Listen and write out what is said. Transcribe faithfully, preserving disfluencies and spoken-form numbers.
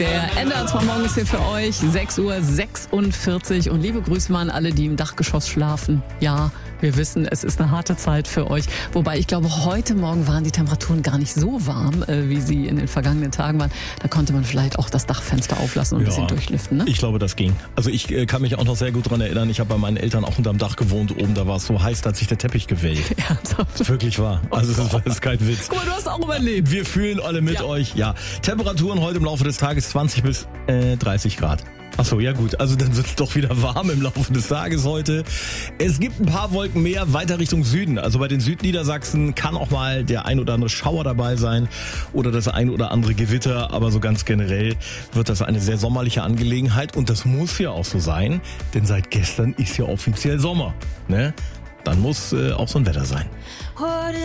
Der Ende als Morgen ist hier für euch, sechs Uhr sechsundvierzig und liebe Grüße mal an alle, die im Dachgeschoss schlafen. Ja, wir wissen, es ist eine harte Zeit für euch. Wobei ich glaube, heute Morgen waren die Temperaturen gar nicht so warm, äh, wie sie in den vergangenen Tagen waren. Da konnte man vielleicht auch das Dachfenster auflassen und ein bisschen durchlüften. Ne? Ich glaube, das ging. Also ich äh, kann mich auch noch sehr gut daran erinnern, ich habe bei meinen Eltern auch unterm Dach gewohnt. Oben, da war es so heiß, da hat sich der Teppich gewellt. Ernsthaft? Wirklich wahr. Also das war jetzt kein Witz. Guck mal, du hast auch überlebt. Wir fühlen alle mit Ja. euch. Ja. Temperaturen heute im Laufe des Tages zwanzig bis äh, dreißig Grad. Ach so, ja gut, also dann wird es doch wieder warm im Laufe des Tages heute. Es gibt ein paar Wolken mehr weiter Richtung Süden. Also bei den Südniedersachsen kann auch mal der ein oder andere Schauer dabei sein oder das ein oder andere Gewitter. Aber so ganz generell wird das eine sehr sommerliche Angelegenheit. Und das muss ja auch so sein, denn seit gestern ist ja offiziell Sommer. Ne? Dann muss äh, auch so ein Wetter sein.